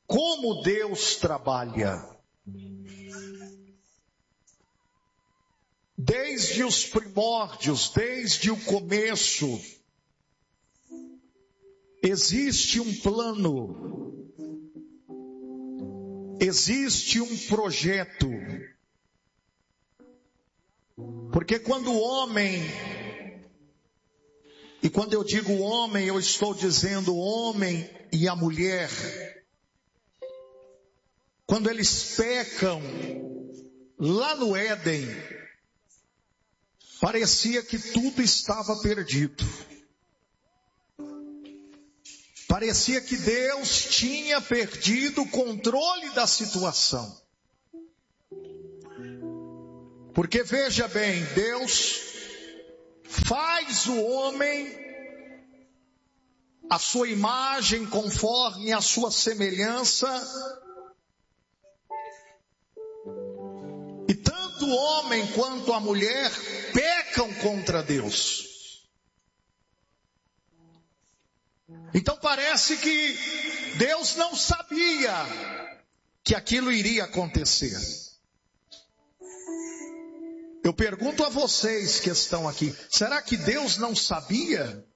como Deus trabalha. Desde os primórdios, desde o começo, existe um plano, existe um projeto. Porque quando o homem, e quando eu digo homem, eu estou dizendo o homem e a mulher, quando eles pecam lá no Éden, parecia que tudo estava perdido. Parecia que Deus tinha perdido o controle da situação. Porque veja bem, Deus faz o homem a sua imagem, conforme a sua semelhança. E tanto o homem quanto a mulher pecam contra Deus. Então parece que Deus não sabia que aquilo iria acontecer. Eu pergunto a vocês que estão aqui, será que Deus não sabia